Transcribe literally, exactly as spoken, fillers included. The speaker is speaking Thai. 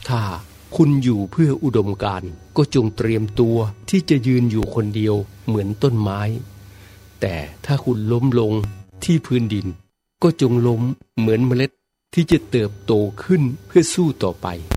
ถ้าคุณอยู่เพื่ออุดมการณ์ก็จงเตรียมตัวที่จะยืนอยู่คนเดียวเหมือนต้นไม้แต่ถ้าคุณล้มลงที่พื้นดินก็จงล้มเหมือนเมล็ดที่จะเติบโตขึ้นเพื่อสู้ต่อไป